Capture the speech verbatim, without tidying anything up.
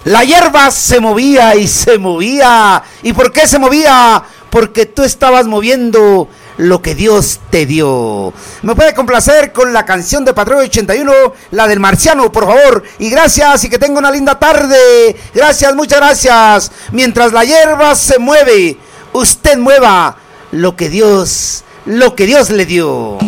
La hierba se movía y se movía. ¿Y por qué se movía? Porque tú estabas moviendo lo que Dios te dio. Me puede complacer con la canción de Patrulla ochenta y uno, la del Marciano, por favor. Y gracias y que tenga una linda tarde. Gracias, muchas gracias. Mientras la hierba se mueve, usted mueva lo que Dios, lo que Dios le dio.